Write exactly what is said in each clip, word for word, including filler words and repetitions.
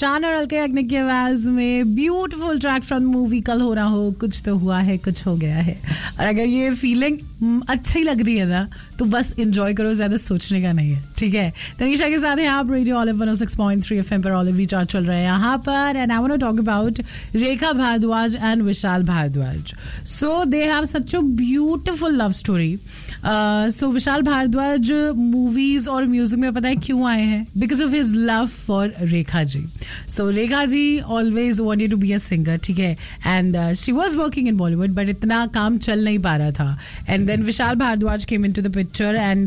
शान और अलका याग्निक की आवाज में ब्यूटीफुल ट्रैक फ्रॉम मूवी कल हो रहा हो, कुछ तो हुआ है, कुछ हो गया है. और अगर ये फीलिंग अच्छी लग रही है ना तो बस एंजॉय करो, ज्यादा सोचने का नहीं है. ठीक है, तनीषा के साथ हैं आप रेडियो ऑलिव वन ओ सिक्स पॉइंट थ्री एफएम पर. ऑलिव रिचार्ज चल रहा है यहाँ पर and I want to talk about Rekha Bhardwaj and Vishal Bhardwaj. So they have such a beautiful love story. So Vishal Bhardwaj movies और म्यूजिक में पता है क्यों आए हैं? Because of his love for Rekha ji. So Rekha ji always wanted to be a singer, ठीक है, and she was working in Bollywood but इतना काम चल नहीं पा रहा था. And then Vishal Bhardwaj came into the picture and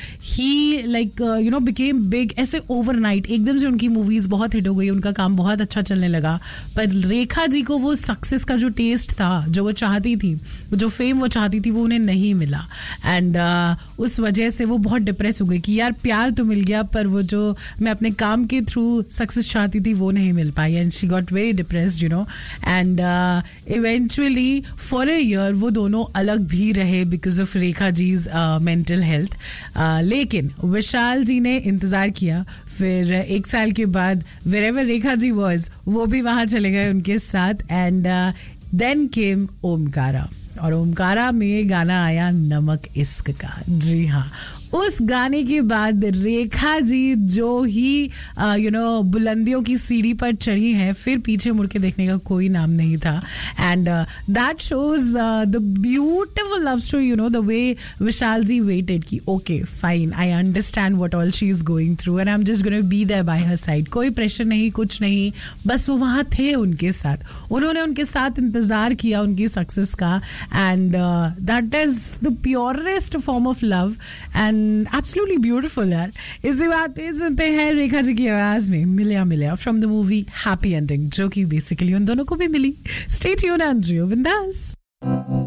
he like you know became big. ऐसे ओवरनाइट एकदम से उनकी मूवीज बहुत हिट हो गई, उनका काम बहुत अच्छा चलने लगा. पर रेखा जी को वो सक्सेस का जो टेस्ट था, जो वो चाहती थी, जो फेम वो चाहती थी, वो उन्हें नहीं मिला. एंड uh, उस वजह से वो बहुत डिप्रेस हो गई कि यार प्यार तो मिल गया पर वो जो मैं अपने काम के थ्रू सक्सेस चाहती थी वो नहीं मिल पाई. And she got very depressed, you know. And eventually for a year वो दोनों अलग भी रहे because of Rekha जीज mental health. लेकिन विशाल जी ने इंतज़ार किया, फिर एक साल के बाद वेरेवर रेखा जी वॉज वो भी वहाँ चले गए उनके साथ. एंड देन केम ओमकारा, और ओमकारा में गाना आया नमक इश्क का. जी हाँ, उस गाने के बाद रेखा जी जो ही यू नो बुलंदियों की सीढ़ी पर चढ़ी हैं, फिर पीछे मुड़ के देखने का कोई नाम नहीं था. And that shows the beautiful love story, you know, the way Vishal ji weighted कि okay fine, I understand what all she is going through and I am just gonna be there bye her side. कोई pressure नहीं, कुछ नहीं, बस वो वहाँ थे उनके साथ. उन्होंने उनके साथ इंतजार किया उनकी सक्सेस का. And that is the purest form of love and absolutely beautiful यार. इसी बात पे सुनते हैं रेखा जी की आवाज में मिलिया मिलिया from the movie happy ending, जो कि बेसिकली उन दोनों को भी मिली. स्टे ट्यून्ड एंड जियो बिंदास.